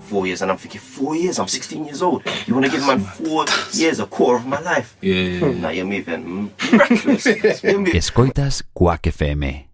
4 years, and I'm thinking, 4 years? I'm 16 years old. You want to give man 4 years, a quarter of my life? Yeah. Nah, you're moving miraculous. Escoitas Quack FM.